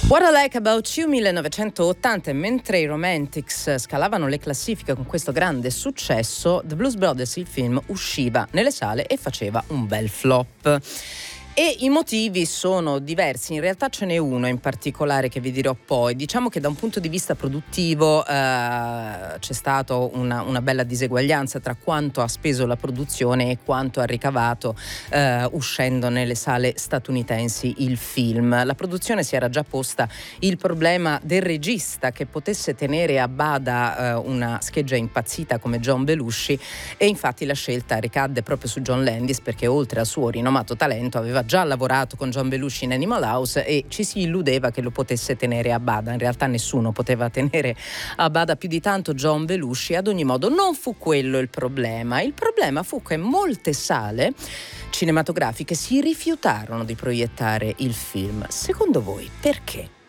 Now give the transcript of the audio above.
What I Like About You 1980, mentre i Romantics scalavano le classifiche con questo grande successo, The Blues Brothers, il film, usciva nelle sale e faceva un bel flop. E i motivi sono diversi, in realtà ce n'è uno in particolare che vi dirò poi. Diciamo che da un punto di vista produttivo c'è stata una bella diseguaglianza tra quanto ha speso la produzione e quanto ha ricavato uscendo nelle sale statunitensi il film. La produzione si era già posta il problema del regista che potesse tenere a bada una scheggia impazzita come John Belushi, e infatti la scelta ricadde proprio su John Landis, perché oltre al suo rinomato talento aveva già lavorato con John Belushi in Animal House e ci si illudeva che lo potesse tenere a bada. In realtà nessuno poteva tenere a bada più di tanto John Belushi. Ad ogni modo non fu quello il problema. Il problema fu che molte sale cinematografiche si rifiutarono di proiettare il film. Secondo voi perché?